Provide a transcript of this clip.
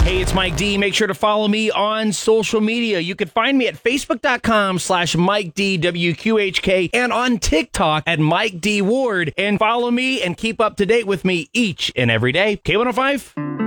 Hey, it's Mike D. Make sure to follow me on social media. You can find me at facebook.com/MikeDWQHK and on TikTok at Mike D. Ward. And follow me and keep up to date with me each and every day. K105.